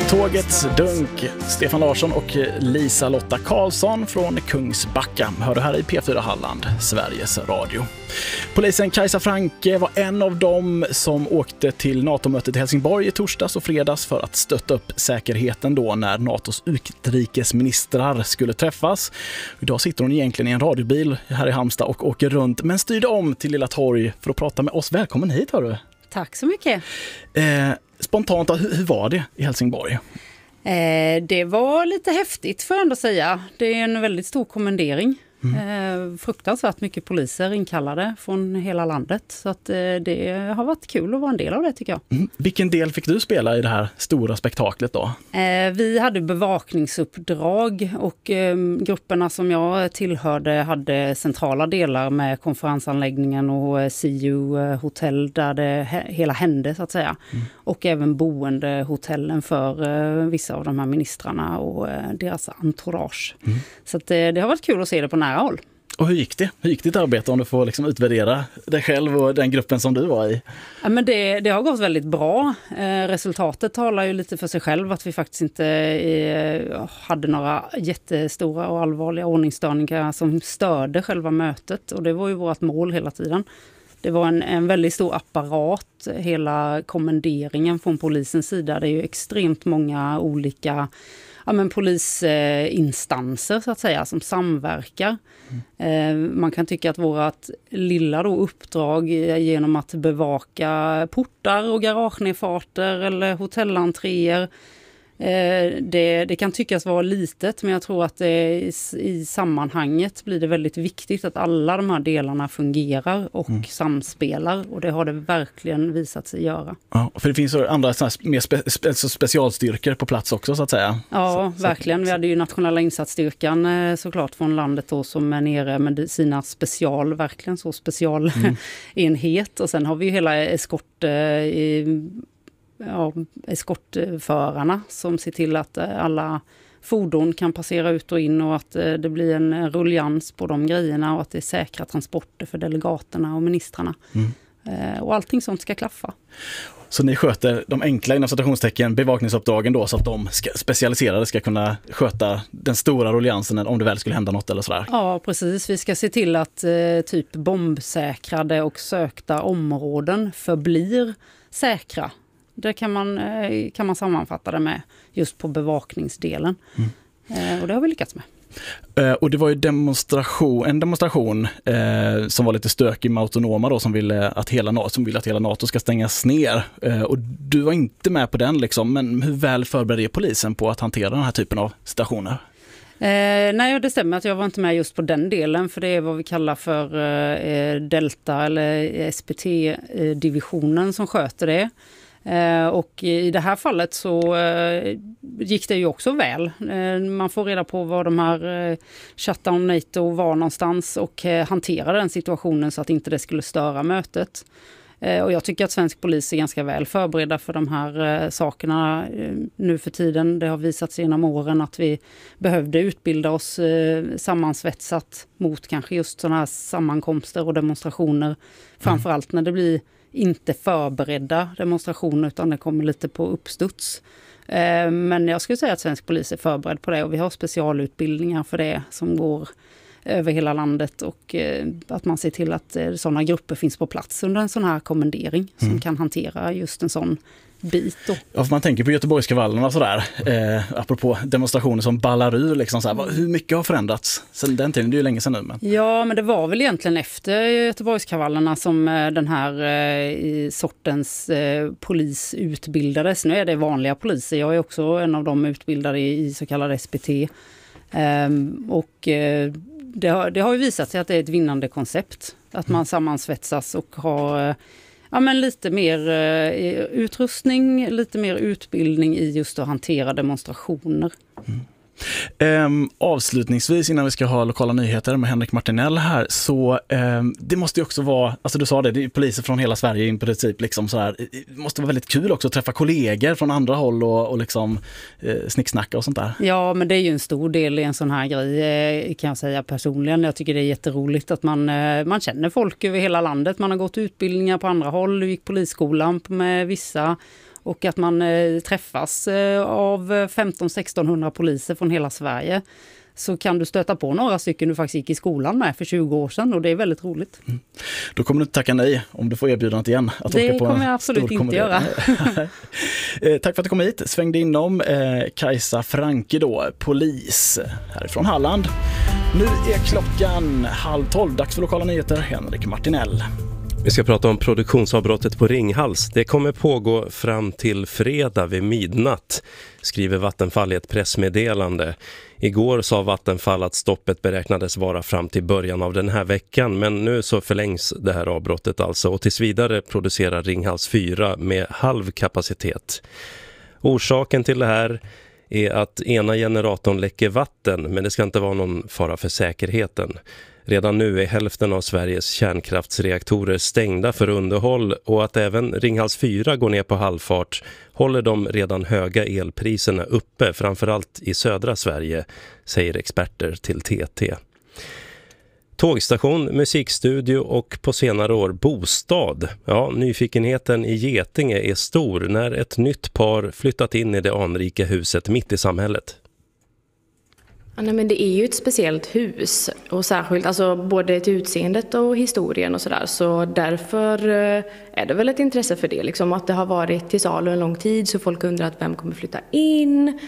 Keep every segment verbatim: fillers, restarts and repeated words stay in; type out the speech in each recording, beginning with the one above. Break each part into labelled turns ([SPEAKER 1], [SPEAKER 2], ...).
[SPEAKER 1] Tågets dunk, Stefan Larsson och Lisa Lotta Karlsson från Kungsbacka hör du här i P fyra Halland, Sveriges Radio. Polisen Kajsa Franke var en av dem som åkte till NATO-mötet i Helsingborg i torsdags och fredags för att stötta upp säkerheten då när NATOs utrikesministrar skulle träffas. Idag sitter hon egentligen i en radiobil här i Halmstad och åker runt, men styrde om till Lilla Torg för att prata med oss. Välkommen hit, hörru.
[SPEAKER 2] Tack så mycket.
[SPEAKER 1] Eh, spontant, hur, hur var det i Helsingborg?
[SPEAKER 2] Eh, det var lite häftigt får jag ändå säga. Det är en väldigt stor kommendering. Mm. Eh, fruktansvärt mycket poliser inkallade från hela landet. Så att, eh, det har varit kul att vara en del av det tycker jag.
[SPEAKER 1] Mm. Vilken del fick du spela i det här stora spektaklet då?
[SPEAKER 2] Eh, vi hade bevakningsuppdrag och eh, grupperna som jag tillhörde hade centrala delar med konferensanläggningen och eh, C U-hotell där det he- hela hände så att säga. Mm. Och även boendehotellen för eh, vissa av de här ministrarna och eh, deras entourage. Mm. Så att, eh, det har varit kul att se det på nära håll.
[SPEAKER 1] Och hur gick det? Hur gick ditt arbete om du får liksom utvärdera dig själv och den gruppen som du var i?
[SPEAKER 2] Ja, men det, det har gått väldigt bra. Eh, resultatet talar ju lite för sig själv att vi faktiskt inte eh, hade några jättestora och allvarliga ordningsstörningar som störde själva mötet. Och det var ju vårt mål hela tiden. Det var en, en väldigt stor apparat, hela kommenderingen från polisens sida. Det är ju extremt många olika ja, men polisinstanser så att säga som samverkar. Mm. Eh, man kan tycka att vårat lilla då uppdrag genom att bevaka portar och garagenedfarter eller hotellentréer, eh, det, det kan tyckas vara litet, men jag tror att det, i, i sammanhanget blir det väldigt viktigt att alla de här delarna fungerar och mm. samspelar, och det har det verkligen visat sig göra.
[SPEAKER 1] Ja, för det finns andra såna här mer spe, spe, specialstyrkor på plats också så att säga. Ja,
[SPEAKER 2] så, verkligen. Vi hade ju nationella insatsstyrkan såklart från landet då som är nere med sina special, verkligen så specialenhet. Mm. Och sen har vi ju hela eskort i Ja, eskortförarna som ser till att alla fordon kan passera ut och in och att det blir en rullians på de grejerna och att det är säkra transporter för delegaterna och ministrarna. Mm. Och allting sånt ska klaffa.
[SPEAKER 1] Så ni sköter de enkla inom citationstecken bevakningsuppdragen då så att de ska, specialiserade ska kunna sköta den stora rulliansen om det väl skulle hända något eller sådär?
[SPEAKER 2] Ja, precis. Vi ska se till att eh, typ bombsäkrade och sökta områden förblir säkra. Det kan man, kan man sammanfatta det med just på bevakningsdelen. Mm. Och det har vi lyckats med.
[SPEAKER 1] Uh, och det var ju demonstration, en demonstration uh, som var lite stökig med autonoma då, som ville att hela NATO, som vill att hela NATO ska stängas ner. Uh, och du var inte med på den liksom, men hur väl förbereder polisen på att hantera den här typen av stationer?
[SPEAKER 2] Eh, nej, det stämmer att jag var inte med just på den delen, för det är vad vi kallar för eh, Delta eller S P T-divisionen som sköter det. Eh, och i det här fallet så eh, gick det ju också väl. Eh, man får reda på var de här eh, shutdown NATO var någonstans och eh, hantera den situationen så att inte det skulle störa mötet. Eh, och jag tycker att svensk polis är ganska väl förberedda för de här eh, sakerna eh, nu för tiden. Det har visat sig genom åren att vi behövde utbilda oss eh, sammansvetsat mot kanske just sådana här sammankomster och demonstrationer. Mm. Framförallt när det blir inte förberedda demonstrationer utan det kommer lite på uppstuds. Eh, men jag skulle säga att svensk polis är förberedd på det och vi har specialutbildningar för det som går över hela landet och eh, att man ser till att eh, sådana grupper finns på plats under en sån här kommendering mm. som kan hantera just en sån bit. Då.
[SPEAKER 1] Ja, för man tänker på Göteborgskravallerna och sådär, eh, apropå demonstrationer som ballar ur, liksom så här, hur mycket har förändrats sen den tiden? Det är ju länge sedan nu. Men... Ja,
[SPEAKER 2] men det var väl egentligen efter Göteborgskravallerna som eh, den här eh, sortens eh, polis utbildades. Nu är det vanliga poliser, jag är också en av dem utbildade i, i så kallad S P T. Eh, och eh, det, har, det har ju visat sig att det är ett vinnande koncept. Att man sammansvetsas och har... Eh, Ja, men lite mer eh, utrustning, lite mer utbildning i just att hantera demonstrationer.
[SPEAKER 1] Mm. Um, avslutningsvis innan vi ska ha lokala nyheter med Henrik Martinell här, så um, det måste ju också vara, alltså du sa det, det är poliser från hela Sverige i princip liksom så här, det måste vara väldigt kul också att träffa kollegor från andra håll och, och liksom uh, snicksnacka och sånt där. Ja, men det är ju en stor del i en sån här grej eh, kan jag säga personligen. Jag tycker det är jätteroligt att man, eh, man känner folk över hela landet. Man har gått utbildningar på andra håll, gick polisskolan med vissa.
[SPEAKER 2] och att man eh, träffas eh, av femton sexton hundra poliser från hela Sverige, så kan du stöta på några stycken du faktiskt gick i skolan med för tjugo år sedan, och det är väldigt roligt. Mm.
[SPEAKER 1] Då kommer du inte tacka nej om du får erbjudandet igen. Att
[SPEAKER 2] det
[SPEAKER 1] åka på
[SPEAKER 2] kommer jag absolut inte göra.
[SPEAKER 1] eh, tack för att du kom hit. Svängde inom eh, Kajsa Franke då, polis härifrån Halland. Nu är klockan halv tolv, dags för lokala nyheter. Henrik Martinell.
[SPEAKER 3] Vi ska prata om produktionsavbrottet på Ringhals. Det kommer pågå fram till fredag vid midnatt, skriver Vattenfall i ett pressmeddelande. Igår sa Vattenfall att stoppet beräknades vara fram till början av den här veckan, men nu så förlängs det här avbrottet alltså, och tills vidare producerar Ringhals fyra med halv kapacitet. Orsaken till det här är att ena generatorn läcker vatten, men det ska inte vara någon fara för säkerheten. Redan nu är hälften av Sveriges kärnkraftsreaktorer stängda för underhåll, och att även Ringhals fyra går ner på halvfart håller de redan höga elpriserna uppe, framförallt i södra Sverige, säger experter till T T. Tågstation, musikstudio och på senare år bostad. Ja, nyfikenheten i Getinge är stor när ett nytt par flyttat in i det anrika huset mitt i samhället.
[SPEAKER 4] Ja, nej, men det är ju ett speciellt hus, och särskilt alltså, både till utseendet och historien och sådär. Så därför är det väl ett intresse för det. Liksom, att det har varit till salu en lång tid, så folk undrar att vem kommer flytta in.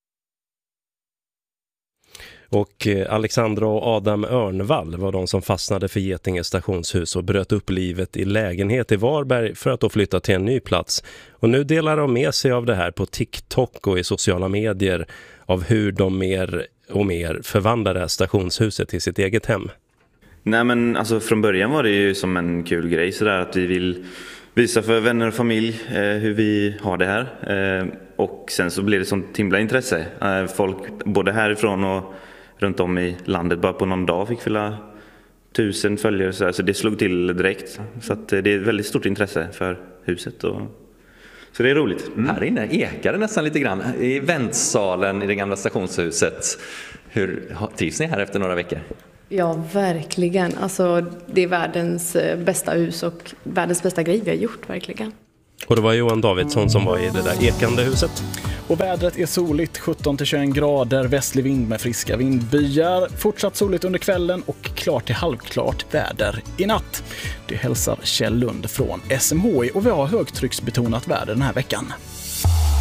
[SPEAKER 3] Och Alexandra och Adam Örnvall var de som fastnade för Getinge stationshus och bröt upp livet i lägenhet i Varberg för att då flytta till en ny plats. Och nu delar de med sig av det här på TikTok och i sociala medier, av hur de mer och mer förvandlar det här stationshuset till sitt eget hem.
[SPEAKER 5] Nej, men alltså från början var det ju som en kul grej sådär, att vi vill visa för vänner och familj eh, hur vi har det här. Eh, och sen så blev det sånt himla intresse. Eh, folk både härifrån och runt om i landet bara på någon dag fick fylla tusen följare så, så det slog till direkt. Så att, eh, det är ett väldigt stort intresse för huset, och så det är roligt.
[SPEAKER 6] Mm. Här inne ekar det nästan lite grann i väntsalen i det gamla stationshuset. Hur trivs ni här efter några veckor?
[SPEAKER 4] Ja, verkligen. Alltså, det är världens bästa hus och världens bästa grej vi har gjort, verkligen.
[SPEAKER 3] Och det var Johan Davidsson som var i det där ekande huset.
[SPEAKER 1] Och vädret är soligt, sjutton till tjugoett grader, västlig vind med friska vindbyar. Fortsatt soligt under kvällen och klart till halvklart väder i natt. Det hälsar Kjell Lund från S M H I, och vi har högtrycksbetonat väder den här veckan.